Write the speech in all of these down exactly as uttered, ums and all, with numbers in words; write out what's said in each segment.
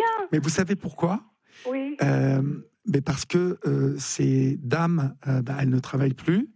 Mais vous savez pourquoi ? Oui. Euh, mais parce que euh, ces dames, euh, bah, elles ne travaillent plus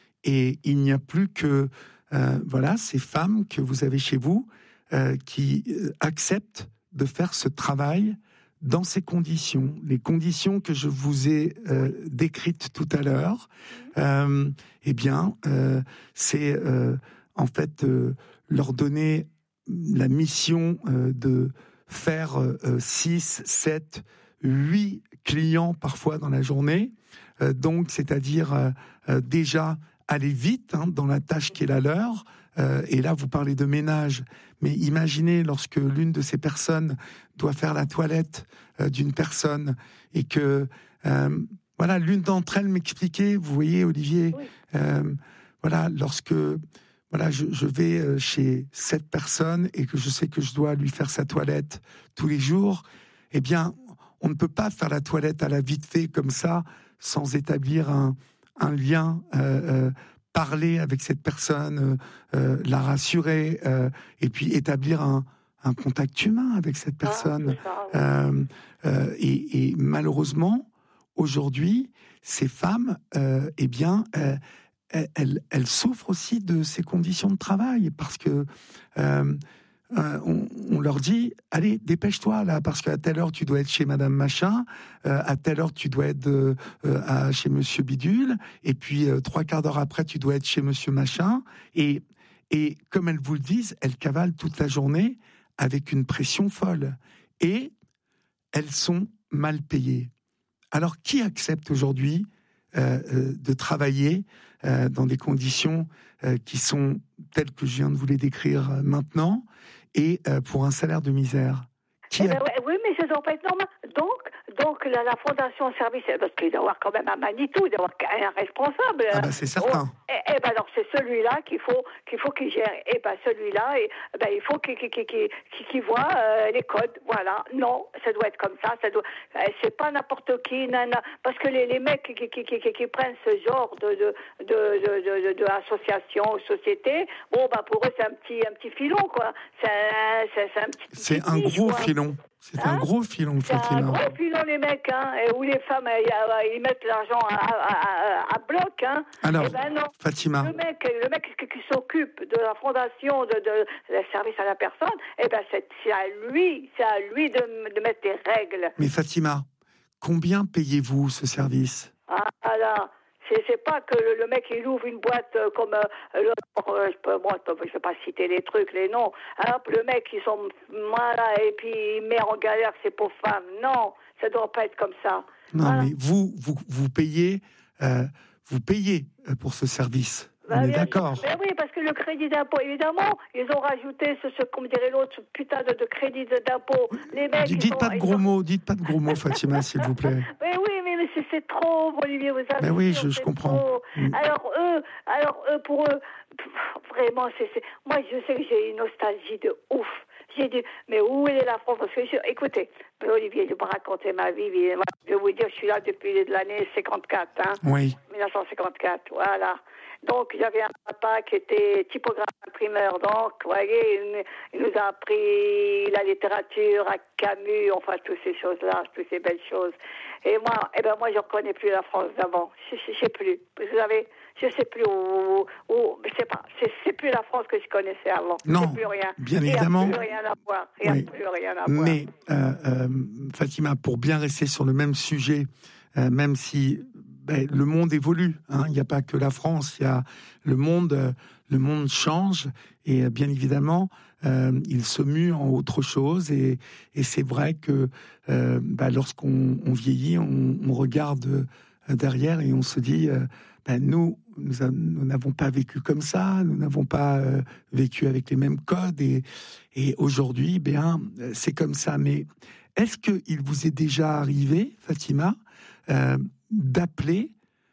et il n'y a plus que euh, voilà, ces femmes que vous avez chez vous euh, qui euh, acceptent de faire ce travail dans ces conditions, les conditions que je vous ai euh, décrites tout à l'heure. Euh, eh bien, euh, c'est euh, en fait euh, leur donner la mission euh, de faire euh, six, sept, huit clients parfois dans la journée. Euh, donc, c'est-à-dire euh, euh, déjà aller vite hein, dans la tâche qui est la leur. Euh, et là, vous parlez de ménage. Mais imaginez lorsque l'une de ces personnes doit faire la toilette euh, d'une personne et que, euh, voilà, l'une d'entre elles m'expliquait, vous voyez, Olivier, Oui. euh, voilà, lorsque voilà, je, je vais chez cette personne et que je sais que je dois lui faire sa toilette tous les jours, eh bien, on ne peut pas faire la toilette à la vite fait comme ça, sans établir un, un lien, euh, euh, parler avec cette personne, euh, euh, la rassurer, euh, et puis établir un, un contact humain avec cette personne. Ah, c'est ça, oui. euh, euh, et, et malheureusement, aujourd'hui, ces femmes, euh, eh bien, euh, elles, elles souffrent aussi de ces conditions de travail parce que euh, euh, on, on leur dit allez dépêche-toi là parce qu'à telle heure tu dois être chez Madame Machin, euh, à telle heure tu dois être euh, à, chez Monsieur Bidule et puis euh, trois quarts d'heure après tu dois être chez Monsieur Machin et et comme elles vous le disent, elles cavalent toute la journée avec une pression folle et elles sont mal payées. Alors qui accepte aujourd'hui euh, euh, de travailler euh, dans des conditions euh, qui sont telles que je viens de vous les décrire euh, maintenant, et euh, pour un salaire de misère. Qui eh a... ben, ouais, oui, mais ça ne doit pas être normal. Donc, donc la, la Fondation Service, parce qu'il doit y avoir quand même un Manitou, il doit y avoir un responsable. Ah bah c'est certain. Oh, eh, eh ben alors c'est celui-là qu'il faut qu'il faut qu'il gère. Et ben celui-là, et, ben il faut qu'il qu'il qu'il qu'il, qu'il voit euh, les codes. Voilà. Non, ça doit être comme ça. Ça doit. Euh, c'est pas n'importe qui, nana. Parce que les, les mecs qui qui, qui qui qui prennent ce genre de de de de, de, de, de association ou société, bon bah pour eux c'est un petit un petit filon quoi. C'est un, c'est, c'est un petit. C'est petit un niche, gros quoi. filon. C'est Hein un gros filon, C'est Fatima. un gros filon, les mecs, hein, et où les femmes, ils, ils mettent l'argent à, à, à, à bloc, hein. Alors, eh ben non. Fatima. Le mec, le mec qui, qui s'occupe de la fondation, de, de, de service à la personne, eh ben c'est, c'est à lui, c'est à lui de, de mettre des règles. Mais Fatima, combien payez-vous ce service ? Ah, là. C'est, c'est pas que le, le mec il ouvre une boîte euh, comme euh, le, euh, je peux, moi je vais pas citer les trucs, les noms. Hop, le mec ils sont malades et puis il met en galère ses pauvres femmes. Non, ça doit pas être comme ça. Non, voilà. Mais vous, vous, vous payez, euh, vous payez pour ce service. Bah, On est d'accord. Mais oui, parce que le crédit d'impôt, évidemment, ils ont rajouté ce, ce comme dirait l'autre, ce putain de, de crédit d'impôt. Les mecs, dites ils pas sont, de gros sont... mots, dites pas de gros mots, Fatima, s'il vous plaît. Mais oui, mais, mais c'est, c'est trop, Olivier, vous savez. Mais oui, je, je comprends. Mm. Alors eux, alors eux, pour eux, pff, vraiment, c'est, c'est. Moi, je sais que j'ai une nostalgie de ouf. J'ai dit, mais où est la France ? Parce que, je... écoutez, Olivier, je vais vous raconter ma vie. Je vais vous dire, je suis là depuis l'année cinquante-quatre, hein. Oui. dix-neuf cent cinquante-quatre, voilà. Donc, j'avais un papa qui était typographe imprimeur. Donc, vous voyez, il, il nous a appris la littérature à Camus, enfin, toutes ces choses-là, toutes ces belles choses. Et moi, eh ben, moi, je ne reconnais plus la France d'avant. Je ne sais plus. Vous savez, je ne sais plus où, où je sais pas. C'est, c'est plus la France que je connaissais avant. Non, c'est plus rien. bien évidemment. Il n'y a plus rien à voir. Il n'y oui. a plus rien à voir. Mais, euh, euh, Fatima, pour bien rester sur le même sujet, euh, même si ben, le monde évolue, hein, il n'y a pas que la France, il y a le monde, euh, le monde change et euh, bien évidemment, euh, il se mue en autre chose et, et c'est vrai que euh, ben, lorsqu'on on vieillit, on, on regarde euh, derrière et on se dit, euh, ben, nous, nous, a, nous n'avons pas vécu comme ça, nous n'avons pas euh, vécu avec les mêmes codes et, et aujourd'hui, ben, c'est comme ça. Mais est-ce qu'il vous est déjà arrivé, Fatima, euh, d'appeler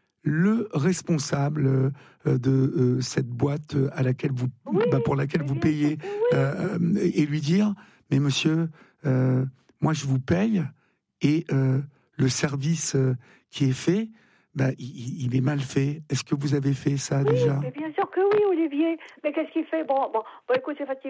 le responsable euh, de euh, cette boîte à laquelle vous, oui, bah, pour laquelle vous payez, oui. euh, et lui dire, mais monsieur, euh, moi je vous paye et euh, le service euh, qui est fait, bah, il, il est mal fait. Est-ce que vous avez fait ça oui, déjà ? Mais bien sûr que oui, Olivier. Mais qu'est-ce qu'il fait ? Bon, bon, bon, écoutez, Fatima,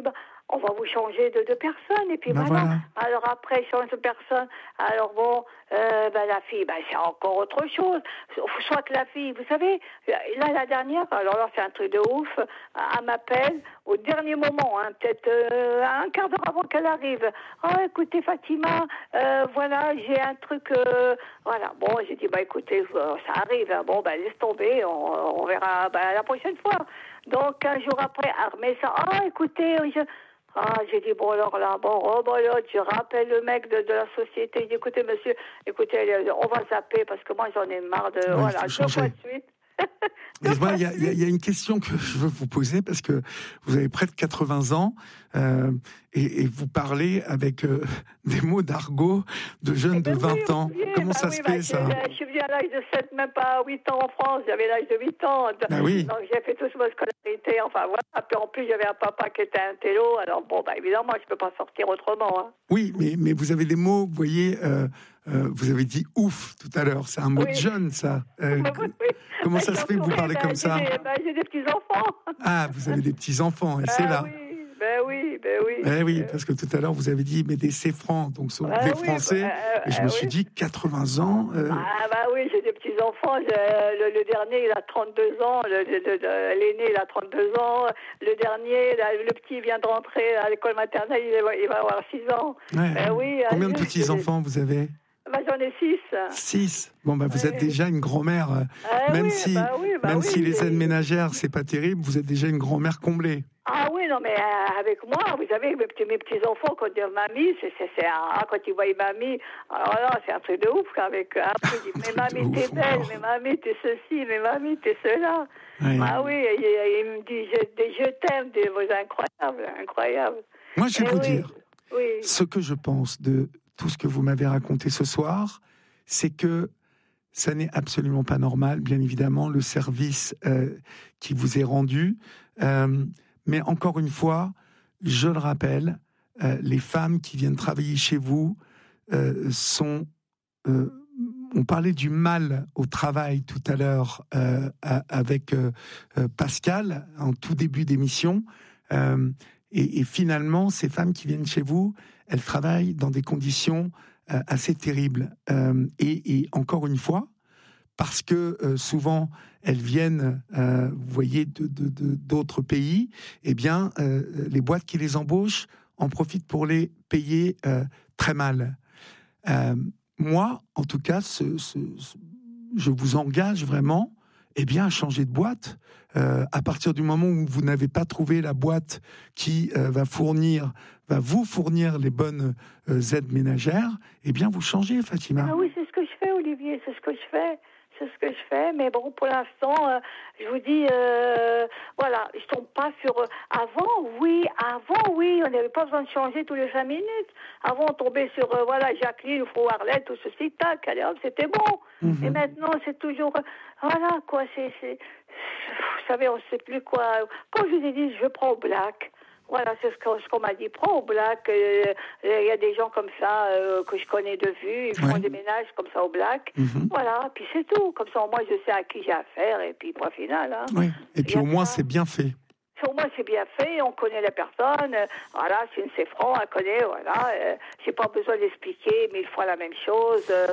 on va vous changer de, de personne. Et puis Ben voilà. voilà. Alors après, change de personne. Alors bon, euh, ben, la fille, ben, c'est encore autre chose. Soit que la fille, vous savez, là, la dernière, alors là, c'est un truc de ouf, elle m'appelle au dernier moment, hein, peut-être euh, un quart d'heure avant qu'elle arrive. Oh, écoutez, Fatima, euh, voilà, j'ai un truc, euh, voilà. Bon, j'ai dit, bah écoutez, ça arrive, hein. Bon, ben laisse tomber, on, on verra ben, la prochaine fois. Donc, un jour après, elle remet ça. Ah, oh, écoutez, je... Ah, j'ai dit, bon, alors là, bon, oh, bon, là, je rappelle le mec de, de la société. Il dit, écoutez, monsieur, écoutez, on va zapper parce que moi, j'en ai marre de, Oui, voilà, deux fois de suite. Dites-moi, il y, y, y a une question que je veux vous poser parce que vous avez près de quatre-vingts ans euh, et, et vous parlez avec euh, des mots d'argot de jeunes de vingt oui, ans. Oui, Comment bah ça oui, se bah, fait, ça? Je suis venue à l'âge de sept, même pas huit ans en France. J'avais l'âge de huit ans. Bah oui. Donc, j'ai fait toute ma scolarité. Enfin, voilà. Puis en plus, j'avais un papa qui était un télo. Alors, bon, bah, évidemment, je peux pas sortir autrement. Hein. Oui, mais, mais vous avez des mots, vous voyez, euh, euh, vous avez dit ouf tout à l'heure. C'est un mot oui. de jeune, ça. Euh, oui, oui. Comment bah, ça se fait que vous parlez bah, comme ça? J'ai des, bah, j'ai des petits-enfants. Ah, vous avez des petits-enfants, et c'est ah, là. Oui. Ben oui, ben oui. Eh oui, parce que tout à l'heure, vous avez dit, mais des C-francs, donc sont ah, des oui, Français. bah, et je euh, me oui. suis dit, quatre-vingts ans. Euh... Ah, bah oui, j'ai des petits-enfants. Le, le dernier, il a trente-deux ans. Le, le, le, l'aîné, il a trente-deux ans. Le dernier, le petit, vient de rentrer à l'école maternelle. Il va, il va avoir six ans. Ouais. Ben oui, Combien de je, petits-enfants vous avez? Bah, j'en ai six. Six. Bon, bah, vous ouais. êtes déjà une grand-mère. Ah, même oui, si, bah oui, bah même oui, si les c'est... aides ménagères, c'est pas terrible, vous êtes déjà une grand-mère comblée. Ah oui, non, mais euh, avec moi, vous savez, mes petits, mes petits-enfants, quand ils disent mamie, c'est, c'est, c'est un, quand ils voient mamie, alors là, c'est un truc de ouf, avec, hein, ils disent, mais mamie, t'es belle, mais mamie, t'es ceci, mais mamie, t'es cela. Oui. Ah oui, il, il me dit, je, je t'aime, des mots incroyables, incroyables. Moi, je vais Et vous oui, dire, oui. ce que je pense de tout ce que vous m'avez raconté ce soir, c'est que ça n'est absolument pas normal, bien évidemment, le service euh, qui vous est rendu. Euh, mais encore une fois, je le rappelle, euh, les femmes qui viennent travailler chez vous euh, sont... Euh, on parlait du mal au travail tout à l'heure euh, avec euh, Pascal, en tout début d'émission. Euh, et, et finalement, ces femmes qui viennent chez vous, elles travaillent dans des conditions euh, assez terribles. Euh, et, et encore une fois, parce que euh, souvent elles viennent, euh, vous voyez, de, de, de, d'autres pays, eh bien, euh, les boîtes qui les embauchent en profitent pour les payer euh, très mal. Euh, moi, en tout cas, ce, ce, ce, je vous engage vraiment, eh bien, à changer de boîte. Euh, à partir du moment où vous n'avez pas trouvé la boîte qui euh, va fournir, va vous fournir les bonnes euh, aides ménagères, eh bien, vous changez, Fatima. Ah oui, c'est ce que je fais, Olivier, c'est ce que je fais. C'est ce que je fais, mais bon, pour l'instant, euh, je vous dis, euh, voilà, je tombe pas sur... Euh, avant, oui, avant, oui, on n'avait pas besoin de changer tous les cinq minutes. Avant, on tombait sur, euh, voilà, Jacqueline, ou Arlette, tout ceci, tac, allez hop, c'était bon. Mm-hmm. Et maintenant, c'est toujours... Euh, voilà, quoi, c'est, c'est... Vous savez, on ne sait plus quoi... Quand je vous ai dit, je prends au black... Voilà, c'est ce qu'on, ce qu'on m'a dit. Prends au black. Il euh, y a des gens comme ça euh, que je connais de vue. Ils font ouais. des ménages comme ça au black. Mm-hmm. Voilà, puis c'est tout. Comme ça, au moins, je sais à qui j'ai affaire. Et puis, point final. Hein. Oui. Et puis, au moins, ça. c'est bien fait. Au moins, c'est bien fait. On connaît la personne. Voilà, c'est une C-franc. Elle connaît. Voilà. Euh, j'ai pas besoin d'expliquer mille fois la même chose. Euh,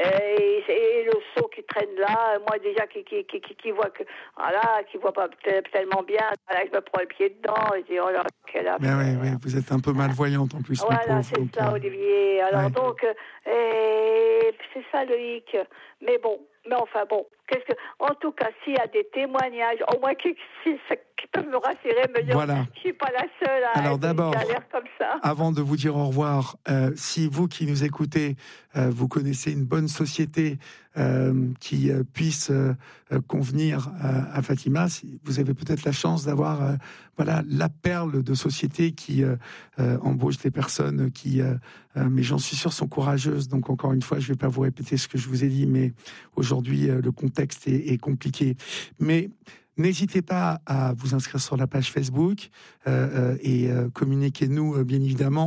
et, et le seau qui traîne là, moi, déjà, qui, qui, qui, qui, qui voit que... Voilà, qui voit pas tellement bien. Voilà, je me prends le pied dedans. Et je dis, oh là, quelle affaire. Mais oui, oui, vous êtes un peu malvoyante en plus. Voilà, pauvre, c'est donc, ça, euh... Olivier. Alors, ouais. donc, euh, c'est ça le hic. Mais bon, mais enfin bon, qu'est-ce que... En tout cas, s'il y a des témoignages, au moins qui, qui, qui peuvent me rassurer, me dire, voilà. je suis pas la seule à Alors d'abord, comme ça. Avant de vous dire au revoir, euh, si vous qui nous écoutez, euh, vous connaissez une bonne société euh, qui euh, puisse euh, convenir à, à Fatima, si vous avez peut-être la chance d'avoir euh, voilà la perle de société qui euh, euh, embauche des personnes qui, euh, euh, mais j'en suis sûr, sont courageuses. Donc encore une fois, je ne vais pas vous répéter ce que je vous ai dit, mais aujourd'hui euh, le contexte est, est compliqué. Mais n'hésitez pas à vous inscrire sur la page Facebook euh, euh, et euh, communiquez-nous, euh, bien évidemment.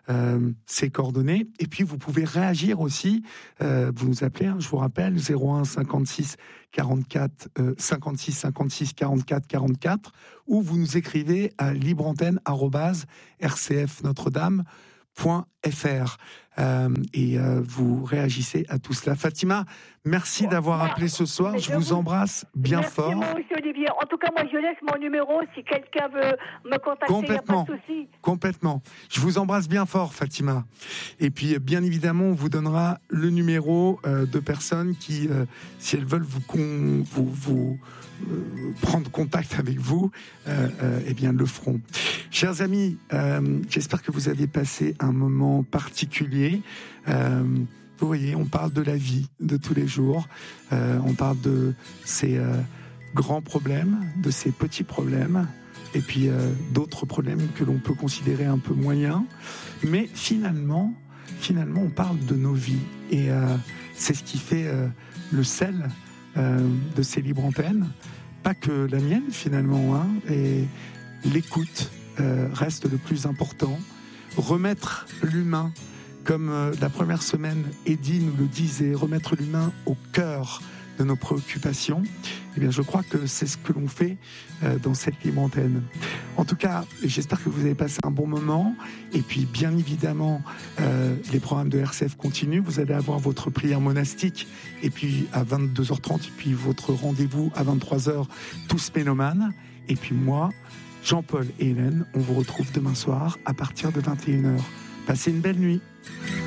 euh, ces coordonnées. Et puis, vous pouvez réagir aussi. Euh, vous nous appelez, hein, je vous rappelle, zéro un cinquante-six quarante-quatre euh, cinquante-six cinquante-six quarante-quatre quarante-quatre, ou vous nous écrivez à libreantenne arobase r c f notre dame point f r euh, et euh, vous réagissez à tout cela. Fatima, merci bon, d'avoir moi, appelé ce soir. Je, je vous, vous embrasse bien merci fort. Merci, monsieur Olivier. En tout cas, moi, je laisse mon numéro si quelqu'un veut me contacter. Complètement. Il n'y a pas de souci. Complètement. Je vous embrasse bien fort, Fatima. Et puis, bien évidemment, on vous donnera le numéro euh, de personnes qui, euh, si elles veulent vous, con, vous, vous euh, prendre contact avec vous, euh, euh, eh bien, le feront. Chers amis, euh, j'espère que vous avez passé un moment particulier. Euh, vous voyez, on parle de la vie de tous les jours. Euh, on parle de ces euh, grands problèmes, de ces petits problèmes, et puis euh, d'autres problèmes que l'on peut considérer un peu moyens. Mais finalement, finalement, on parle de nos vies. Et euh, c'est ce qui fait euh, le sel euh, de ces libres antennes. Pas que la mienne, finalement. Hein, et l'écoute euh, reste le plus important. Remettre l'humain, comme euh, la première semaine, Eddie nous le disait, remettre l'humain au cœur de nos préoccupations, eh bien, je crois que c'est ce que l'on fait euh, dans cette libre antenne. En tout cas, j'espère que vous avez passé un bon moment. Et puis, bien évidemment, euh, les programmes de R C F continuent. Vous allez avoir votre prière monastique, et puis à vingt-deux heures trente, et puis votre rendez-vous à vingt-trois heures, tous mélomanes. Et puis moi, Jean-Paul et Hélène, on vous retrouve demain soir à partir de vingt et une heures. Passez une belle nuit.